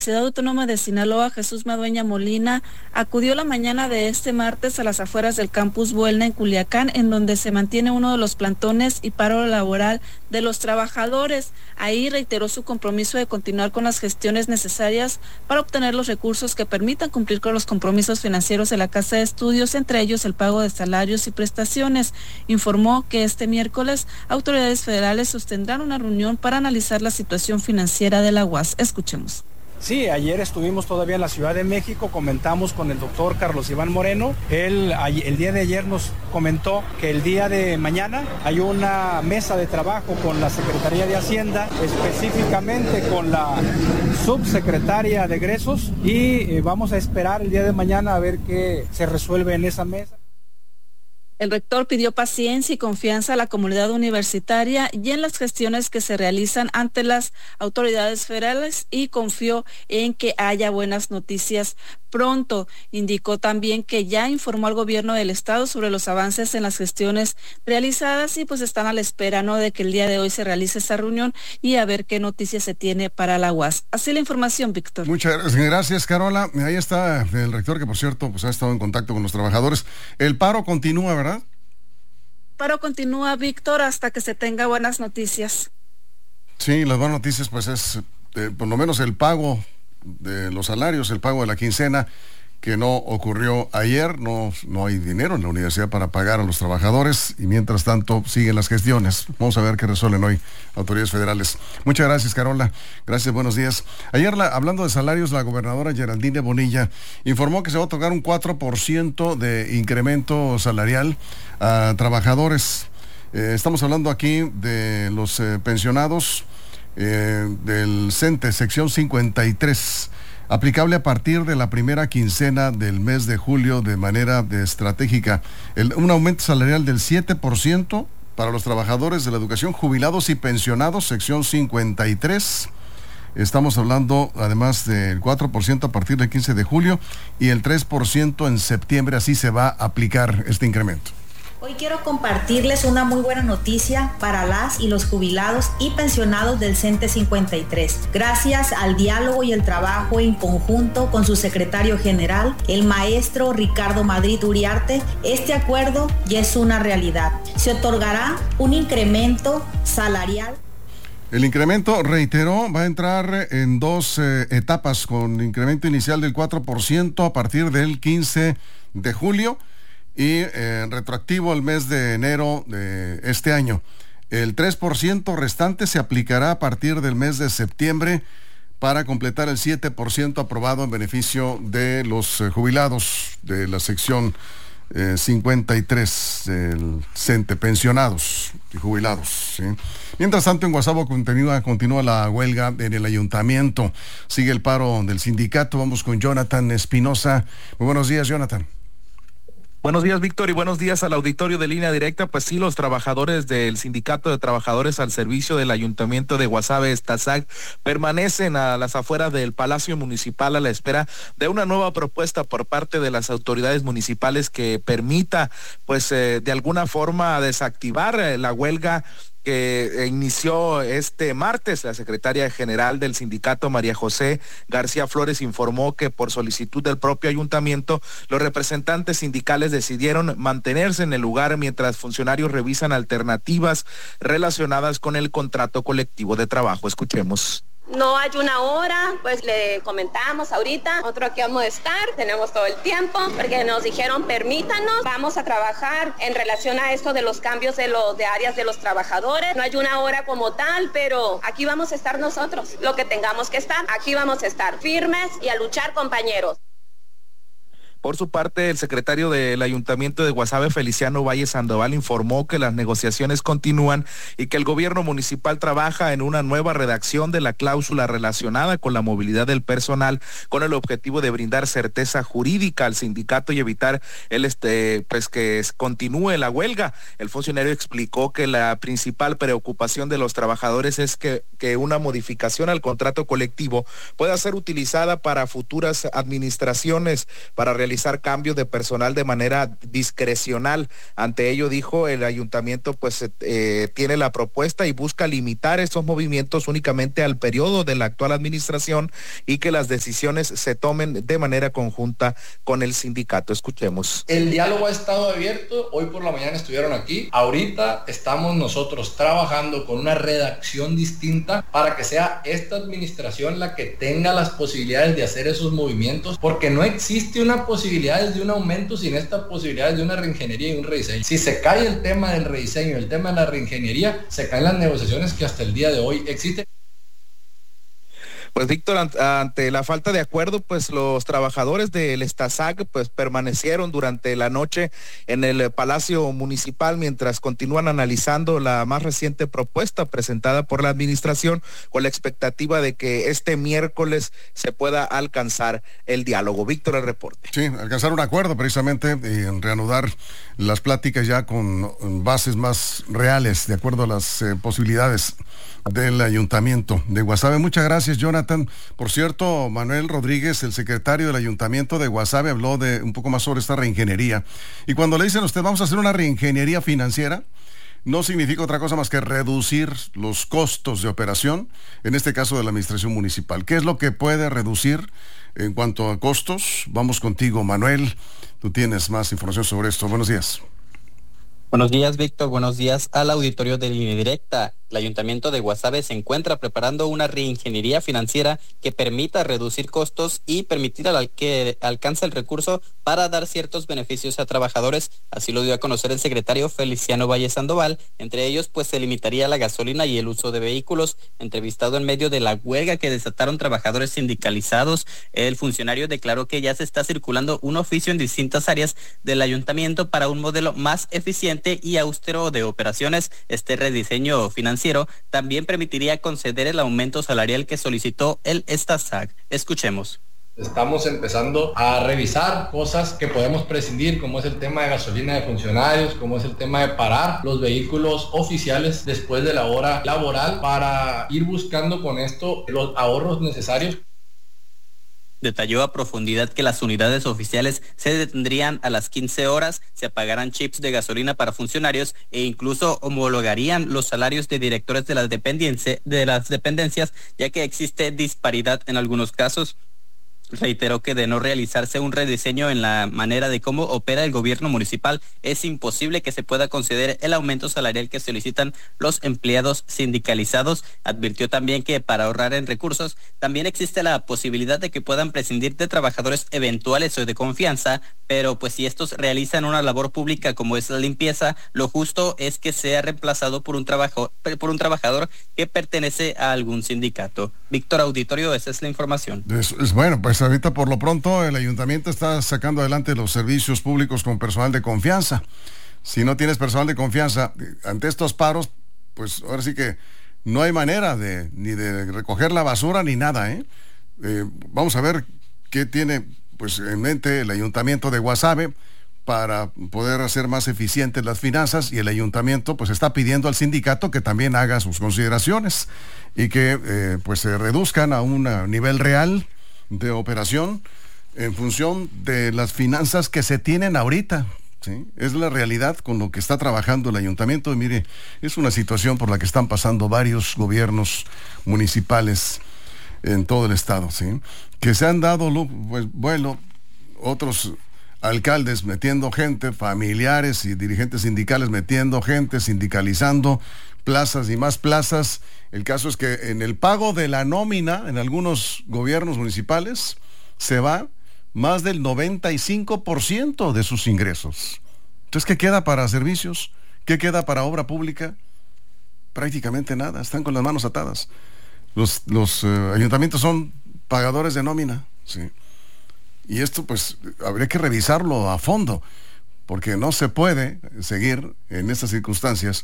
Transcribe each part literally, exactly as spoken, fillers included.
Universidad Autónoma de Sinaloa, Jesús Madueña Molina, acudió la mañana de este martes a las afueras del campus Buelna en Culiacán, en donde se mantiene uno de los plantones y paro laboral de los trabajadores. Ahí reiteró su compromiso de continuar con las gestiones necesarias para obtener los recursos que permitan cumplir con los compromisos financieros de la Casa de Estudios, entre ellos el pago de salarios y prestaciones. Informó que este miércoles autoridades federales sostendrán una reunión para analizar la situación financiera de la U A S. Escuchemos. Sí, ayer estuvimos todavía en la Ciudad de México, comentamos con el doctor Carlos Iván Moreno. Él el día de ayer nos comentó que el día de mañana hay una mesa de trabajo con la Secretaría de Hacienda, específicamente con la subsecretaria de egresos, y eh, vamos a esperar el día de mañana a ver qué se resuelve en esa mesa. El rector pidió paciencia y confianza a la comunidad universitaria y en las gestiones que se realizan ante las autoridades federales y confió en que haya buenas noticias pronto. Indicó también que ya informó al gobierno del estado sobre los avances en las gestiones realizadas y pues están a la espera, ¿no?, de que el día de hoy se realice esta reunión y a ver qué noticias se tiene para la U A S. Así la información, Víctor. Muchas gracias, Carola. Ahí está el rector, que por cierto pues ha estado en contacto con los trabajadores. El paro continúa, ¿verdad? El paro continúa, Víctor, hasta que se tenga buenas noticias. Sí, las buenas noticias pues es eh, por lo menos el pago de los salarios, el pago de la quincena, que no ocurrió ayer. No, no hay dinero en la universidad para pagar a los trabajadores y mientras tanto siguen las gestiones. Vamos a ver qué resuelven hoy autoridades federales. Muchas gracias, Carola. Gracias, buenos días. Ayer, la, hablando de salarios, la gobernadora Geraldine Bonilla informó que se va a otorgar un cuatro por ciento de incremento salarial a trabajadores. Eh, estamos hablando aquí de los eh, pensionados eh, del CENTE, sección cincuenta y tres. Aplicable a partir de la primera quincena del mes de julio de manera de estratégica. El, un aumento salarial del siete por ciento para los trabajadores de la educación, jubilados y pensionados, sección cincuenta y tres. Estamos hablando además del cuatro por ciento a partir del quince de julio y el tres por ciento en septiembre. Así se va a aplicar este incremento. Hoy quiero compartirles una muy buena noticia para las y los jubilados y pensionados del CENTE cincuenta y tres. Gracias al diálogo y el trabajo en conjunto con su secretario general, el maestro Ricardo Madrid Uriarte, este acuerdo ya es una realidad. Se otorgará un incremento salarial. El incremento, reiteró, va a entrar en dos eh, etapas, con incremento inicial del cuatro por ciento a partir del quince de julio. Y eh, retroactivo al mes de enero de este año. El tres por ciento restante se aplicará a partir del mes de septiembre para completar el siete por ciento aprobado en beneficio de los eh, jubilados de la sección eh, cincuenta y tres del CENTE, pensionados y jubilados, ¿sí? Mientras tanto, en Guasave continúa, continúa la huelga en el ayuntamiento. Sigue el paro del sindicato. Vamos con Jonathan Espinosa. Muy buenos días, Jonathan. Buenos días, Víctor, y buenos días al auditorio de Línea Directa. Pues sí, los trabajadores del Sindicato de Trabajadores al Servicio del Ayuntamiento de Guasave, STASAG, permanecen a las afueras del Palacio Municipal a la espera de una nueva propuesta por parte de las autoridades municipales que permita, pues, eh, de alguna forma desactivar eh, la huelga que inició este martes. La secretaria general del sindicato, María José García Flores, informó que por solicitud del propio ayuntamiento, los representantes sindicales decidieron mantenerse en el lugar mientras funcionarios revisan alternativas relacionadas con el contrato colectivo de trabajo. Escuchemos. No hay una hora, pues le comentamos ahorita, nosotros aquí vamos a estar, tenemos todo el tiempo, porque nos dijeron permítanos, vamos a trabajar en relación a esto de los cambios de los de áreas de los trabajadores. No hay una hora como tal, pero aquí vamos a estar nosotros, lo que tengamos que estar, aquí vamos a estar firmes y a luchar, compañeros. Por su parte, el secretario del Ayuntamiento de Guasave, Feliciano Valle Sandoval, informó que las negociaciones continúan y que el gobierno municipal trabaja en una nueva redacción de la cláusula relacionada con la movilidad del personal, con el objetivo de brindar certeza jurídica al sindicato y evitar el este pues que continúe la huelga. El funcionario explicó que la principal preocupación de los trabajadores es que, que una modificación al contrato colectivo pueda ser utilizada para futuras administraciones para realizar realizar cambios de personal de manera discrecional. Ante ello, dijo, el ayuntamiento pues eh, tiene la propuesta y busca limitar estos movimientos únicamente al periodo de la actual administración y que las decisiones se tomen de manera conjunta con el sindicato. Escuchemos. El diálogo ha estado abierto, hoy por la mañana estuvieron aquí, ahorita estamos nosotros trabajando con una redacción distinta para que sea esta administración la que tenga las posibilidades de hacer esos movimientos, porque no existe una posibilidad de un aumento sin esta posibilidad de una reingeniería y un rediseño. Si se cae el tema del rediseño, el tema de la reingeniería, se caen las negociaciones que hasta el día de hoy existen. Pues Víctor, ante la falta de acuerdo, pues los trabajadores del Estasac pues permanecieron durante la noche en el Palacio Municipal mientras continúan analizando la más reciente propuesta presentada por la administración con la expectativa de que este miércoles se pueda alcanzar el diálogo. Víctor, el reporte. Sí, alcanzar un acuerdo precisamente y reanudar las pláticas ya con bases más reales, de acuerdo a las eh, posibilidades del Ayuntamiento de Guasave. Muchas gracias, Jonathan. Por cierto, Manuel Rodríguez, el secretario del Ayuntamiento de Guasave, habló de un poco más sobre esta reingeniería. Y cuando le dicen a usted, vamos a hacer una reingeniería financiera, no significa otra cosa más que reducir los costos de operación, en este caso de la administración municipal. ¿Qué es lo que puede reducir en cuanto a costos? Vamos contigo, Manuel. Tú tienes más información sobre esto. Buenos días. Buenos días, Víctor. Buenos días al auditorio de Línea Directa. El Ayuntamiento de Guasave se encuentra preparando una reingeniería financiera que permita reducir costos y permitir al que alcance el recurso para dar ciertos beneficios a trabajadores. Así lo dio a conocer el secretario Feliciano Valle Sandoval. Entre ellos, pues se limitaría la gasolina y el uso de vehículos. Entrevistado en medio de la huelga que desataron trabajadores sindicalizados, el funcionario declaró que ya se está circulando un oficio en distintas áreas del ayuntamiento para un modelo más eficiente y austero de operaciones. Este rediseño financiero también permitiría conceder el aumento salarial que solicitó el Estasac. Escuchemos. Estamos empezando a revisar cosas que podemos prescindir, como es el tema de gasolina de funcionarios, como es el tema de parar los vehículos oficiales después de la hora laboral, para ir buscando con esto los ahorros necesarios. Detalló a profundidad que las unidades oficiales se detendrían a las quince horas, se apagarán chips de gasolina para funcionarios e incluso homologarían los salarios de directores de las, de las dependencias, ya que existe disparidad en algunos casos. Reiteró que de no realizarse un rediseño en la manera de cómo opera el gobierno municipal, es imposible que se pueda conceder el aumento salarial que solicitan los empleados sindicalizados. Advirtió también que para ahorrar en recursos también existe la posibilidad de que puedan prescindir de trabajadores eventuales o de confianza, pero pues si estos realizan una labor pública como es la limpieza, lo justo es que sea reemplazado por un trabajo, por un trabajador que pertenece a algún sindicato. Víctor, auditorio, esa es la información. Es, es bueno, pues ahorita por lo pronto el ayuntamiento está sacando adelante los servicios públicos con personal de confianza. Si no tienes personal de confianza ante estos paros, pues ahora sí que no hay manera de ni de recoger la basura ni nada, ¿eh? Eh, vamos a ver qué tiene pues en mente el ayuntamiento de Guasave para poder hacer más eficientes las finanzas, y el ayuntamiento pues está pidiendo al sindicato que también haga sus consideraciones y que eh, pues se reduzcan a un nivel real de operación en función de las finanzas que se tienen ahorita, ¿sí? Es la realidad con lo que está trabajando el ayuntamiento. Y mire, es una situación por la que están pasando varios gobiernos municipales en todo el estado, ¿sí? Que se han dado, pues bueno, otros alcaldes metiendo gente, familiares y dirigentes sindicales metiendo gente, sindicalizando plazas y más plazas. El caso es que en el pago de la nómina en algunos gobiernos municipales se va más del noventa y cinco por ciento de sus ingresos. Entonces, ¿qué queda para servicios? ¿Qué queda para obra pública? Prácticamente nada, están con las manos atadas. Los, los eh, ayuntamientos son pagadores de nómina, ¿sí? Y esto pues habría que revisarlo a fondo, porque no se puede seguir en estas circunstancias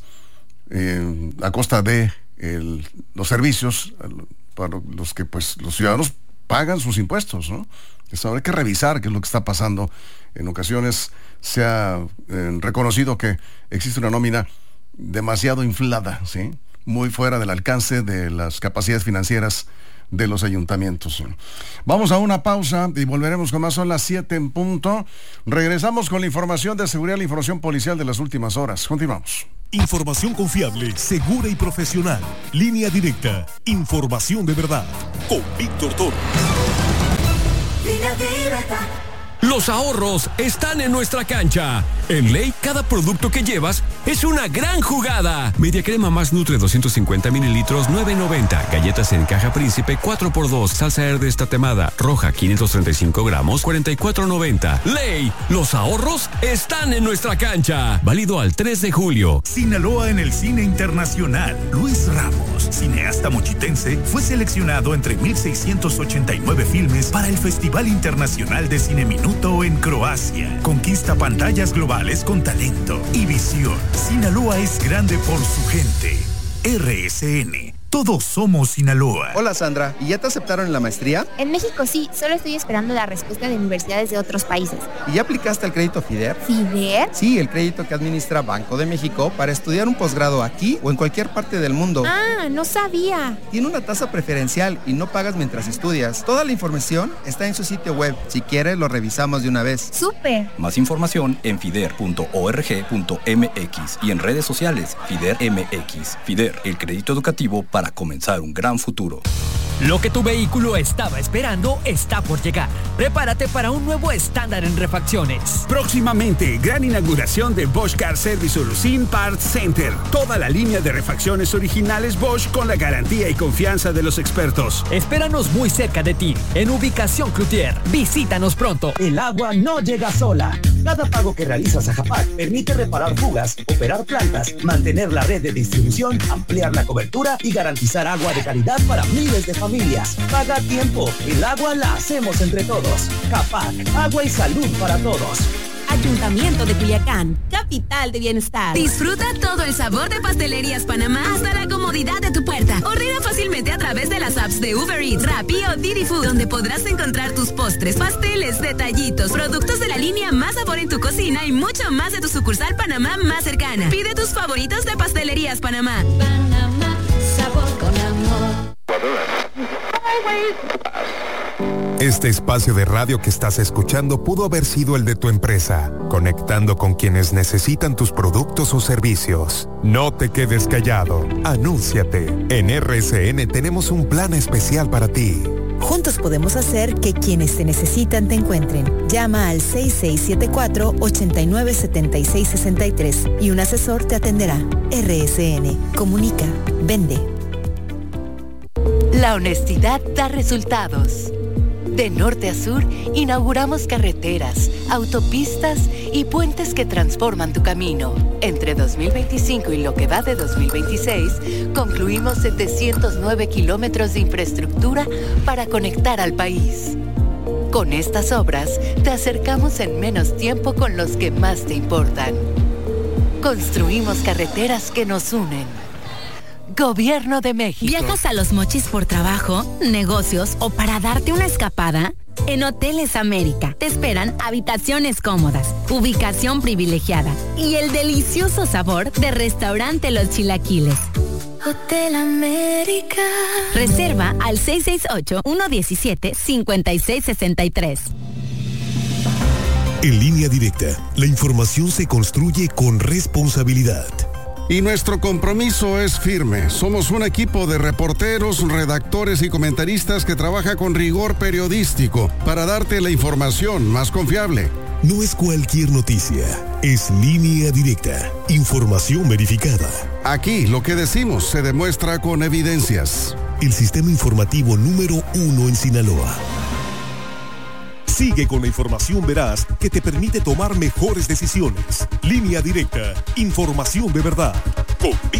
eh, a costa de el, los servicios para los que pues los ciudadanos pagan sus impuestos, ¿no? Eso habría que revisar qué es lo que está pasando. En ocasiones se ha eh, reconocido que existe una nómina demasiado inflada, ¿sí? Muy fuera del alcance de las capacidades financieras de los ayuntamientos. Vamos a una pausa y volveremos con más. Son las siete en punto. Regresamos con la información de seguridad, la información policial de las últimas horas. Continuamos. Información confiable, segura y profesional. Línea Directa. Información de verdad. Con Víctor Toro. Línea Directa. Los ahorros están en nuestra cancha. En Ley, cada producto que llevas es una gran jugada. Media crema más Nutre doscientos cincuenta mililitros, nueve noventa. Galletas en caja Príncipe cuatro por dos. Salsa Herde estatemada roja quinientos treinta y cinco gramos, cuarenta y cuatro noventa. Ley, los ahorros están en nuestra cancha. Válido al tres de julio. Sinaloa en el cine internacional. Luis Ramos, cineasta mochitense, fue seleccionado entre mil seiscientos ochenta y nueve filmes para el Festival Internacional de Cine Minuto en Croacia. Conquista pantallas globales con talento y visión. Sinaloa es grande por su gente. R S N. Todos somos Sinaloa. Hola Sandra, ¿y ya te aceptaron en la maestría? En México sí, solo estoy esperando la respuesta de universidades de otros países. ¿Y ya aplicaste al crédito FIDER? ¿FIDER? Sí, el crédito que administra Banco de México para estudiar un posgrado aquí o en cualquier parte del mundo. Ah, no sabía. Tiene una tasa preferencial y no pagas mientras estudias. Toda la información está en su sitio web. Si quieres, lo revisamos de una vez. ¡Súper! Más información en fider punto org punto m x y en redes sociales FIDER M X. FIDER, el crédito educativo para comenzar un gran futuro. Lo que tu vehículo estaba esperando está por llegar. Prepárate para un nuevo estándar en refacciones. Próximamente, gran inauguración de Bosch Car Service Ulucín Parts Center. Toda la línea de refacciones originales Bosch con la garantía y confianza de los expertos. Espéranos muy cerca de ti, en Ubicación Cloutier. Visítanos pronto. El agua no llega sola. Cada pago que realizas a Japac permite reparar fugas, operar plantas, mantener la red de distribución, ampliar la cobertura y garantizar agua de calidad para miles de familias. Paga a tiempo. El agua la hacemos entre todos. Japac, agua y salud para todos. Ayuntamiento de Culiacán, capital de bienestar. Disfruta todo el sabor de Pastelerías Panamá hasta la comodidad de tu puerta. Ordena fácilmente a través de las apps de Uber Eats, Rappi o Didi Food, donde podrás encontrar tus postres, pasteles, detallitos, productos de la línea Más Sabor en tu cocina y mucho más de tu sucursal Panamá más cercana. Pide tus favoritos de Pastelerías Panamá. Panamá, sabor con amor. Este espacio de radio que estás escuchando pudo haber sido el de tu empresa, conectando con quienes necesitan tus productos o servicios. No te quedes callado, anúnciate. En R S N tenemos un plan especial para ti. Juntos podemos hacer que quienes te necesitan te encuentren. Llama al seis seis siete cuatro, ocho nueve siete seis seis tres y un asesor te atenderá. R S N. Comunica. Vende. La honestidad da resultados. De norte a sur, inauguramos carreteras, autopistas y puentes que transforman tu camino. Entre dos mil veinticinco y lo que va de dos mil veintiséis, concluimos setecientos nueve kilómetros de infraestructura para conectar al país. Con estas obras, te acercamos en menos tiempo con los que más te importan. Construimos carreteras que nos unen. Gobierno de México. ¿Viajas a Los Mochis por trabajo, negocios o para darte una escapada? En Hoteles América te esperan habitaciones cómodas, ubicación privilegiada y el delicioso sabor de Restaurante Los Chilaquiles. Hotel América. Reserva al seis seis ocho, uno uno siete, cinco seis seis tres. En Línea Directa, la información se construye con responsabilidad. Y nuestro compromiso es firme. Somos un equipo de reporteros, redactores y comentaristas que trabaja con rigor periodístico para darte la información más confiable. No es cualquier noticia, es Línea Directa, información verificada. Aquí lo que decimos se demuestra con evidencias. El sistema informativo número uno en Sinaloa. Sigue con la información veraz que te permite tomar mejores decisiones. Línea Directa, información de verdad. Con